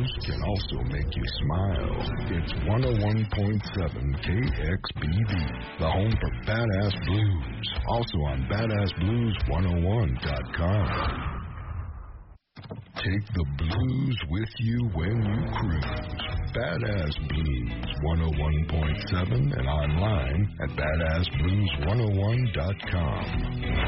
blues can also make you smile. It's 101.7 KXBD, the home for Badass Blues. Also on BadassBlues101.com. Take the blues with you when you cruise. Badass Blues 101.7 and online at BadassBlues101.com.